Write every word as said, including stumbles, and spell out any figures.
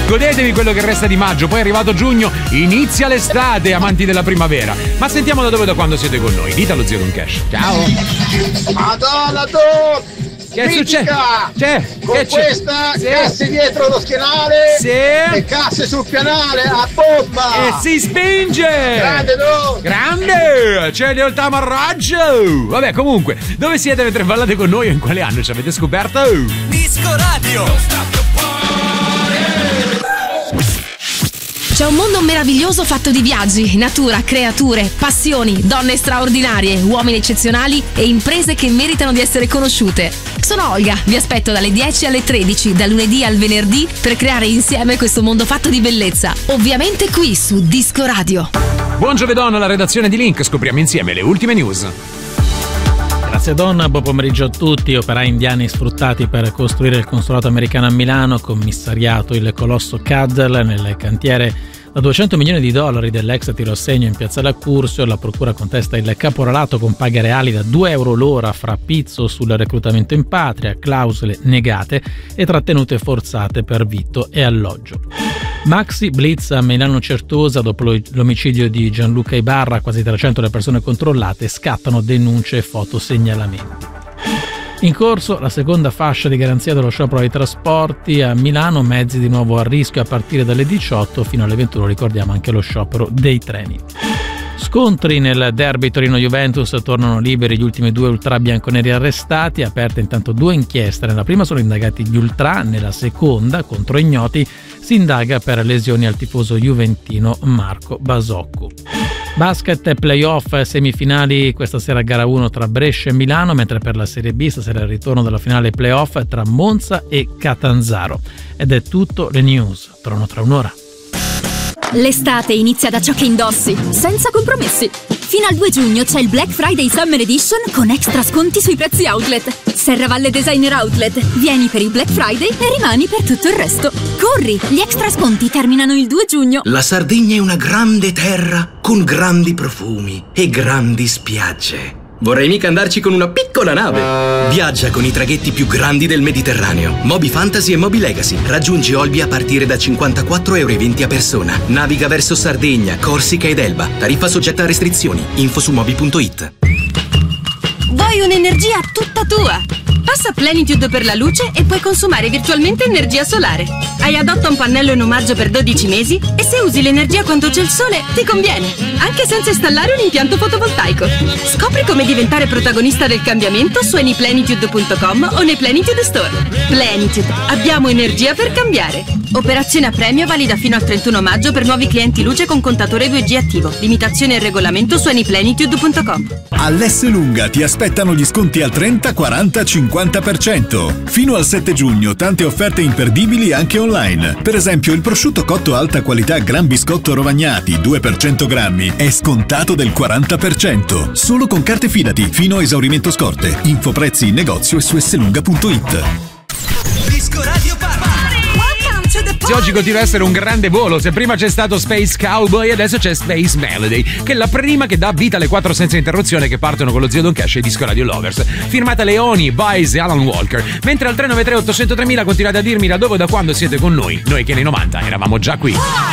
godetevi quello che resta di maggio, poi è arrivato giugno, inizia l'estate, amanti della primavera. Ma sentiamo da dove e da quando siete con noi. Dite allo zio Don Cash. Ciao. Madonna tu! Che succede? C'è? Con che questa sì. casse dietro lo schienale sì. e casse sul pianale a bomba e si spinge. Grande tu! Grande! C'è lealtà marraggio. Vabbè, comunque, dove siete mentre ballate con noi e in quale anno ci avete scoperto? Disco Radio. C'è un mondo meraviglioso fatto di viaggi, natura, creature, passioni, donne straordinarie, uomini eccezionali e imprese che meritano di essere conosciute. Sono Olga, vi aspetto dalle dieci alle tredici, da lunedì al venerdì, per creare insieme questo mondo fatto di bellezza. Ovviamente qui su Disco Radio. Buon giovedì alla redazione di Link, scopriamo insieme le ultime news. Grazie Donna, buon pomeriggio a tutti. Operai indiani sfruttati per costruire il consolato americano a Milano, commissariato il colosso Caddell nel cantiere da duecento milioni di dollari dell'ex tirosegno in piazzale Accursio. La procura contesta il caporalato con paghe reali da due euro l'ora fra pizzo sul reclutamento in patria, clausole negate e trattenute forzate per vitto e alloggio. Maxi blitz a Milano Certosa dopo l'omicidio di Gianluca Ibarra, quasi trecento le persone controllate, scattano denunce e fotosegnalamenti. In corso la seconda fascia di garanzia dello sciopero dei trasporti a Milano, mezzi di nuovo a rischio a partire dalle diciotto fino alle ventuno, ricordiamo anche lo sciopero dei treni. Scontri nel derby Torino-Juventus, tornano liberi gli ultimi due ultra bianconeri arrestati, aperte intanto due inchieste, nella prima sono indagati gli ultra, nella seconda, contro ignoti, si indaga per lesioni al tifoso juventino Marco Basoccu. Basket e playoff semifinali questa sera, gara uno tra Brescia e Milano, mentre per la Serie B stasera il ritorno della finale playoff tra Monza e Catanzaro. Ed è tutto, le news tornano tra un'ora. L'estate inizia da ciò che indossi, senza compromessi. Fino al due giugno c'è il Black Friday Summer Edition con extra sconti sui prezzi outlet. Serravalle Designer Outlet. Vieni per il Black Friday e rimani per tutto il resto. Corri, gli extra sconti terminano il due giugno. La Sardegna è una grande terra con grandi profumi e grandi spiagge. Vorrei mica andarci con una piccola nave. Viaggia con i traghetti più grandi del Mediterraneo. Moby Fantasy e Moby Legacy. Raggiungi Olbia a partire da cinquantaquattro euro e venti a persona. Naviga verso Sardegna, Corsica ed Elba. Tariffa soggetta a restrizioni. Info su moby punto it. Vuoi un'energia tutta tua? Passa Plenitude per la luce e puoi consumare virtualmente energia solare. Hai adotta un pannello in omaggio per dodici mesi e se usi l'energia quando c'è il sole ti conviene, anche senza installare un impianto fotovoltaico. Scopri come diventare protagonista del cambiamento su anyplenitude punto com o nei Plenitude Store. Plenitude, abbiamo energia per cambiare. Operazione a premio valida fino al trentuno maggio per nuovi clienti luce con contatore due G attivo. Limitazione e regolamento su anyplenitude punto com. All'Esselunga ti aspettano gli sconti al trenta, quaranta, cinquanta per cento. Fino al sette giugno tante offerte imperdibili anche online. Per esempio il prosciutto cotto alta qualità Gran Biscotto Rovagnati due per cento grammi è scontato del quaranta per cento. Solo con carte Fidati fino a esaurimento scorte. Info prezzi in negozio e su esselunga punto it. Disco Radio Party. Sì, oggi continua a essere un grande volo. Se prima c'è stato Space Cowboy, adesso c'è Space Melody, che è la prima che dà vita alle quattro senza interruzione che partono con lo zio Don Cash e Disco Radio Lovers. Firmata Leoni, Vice e Alan Walker. Mentre al tre nove tre otto zero tre mila continuate a dirmi da dove e da quando siete con noi. Noi che nei novanta eravamo già qui.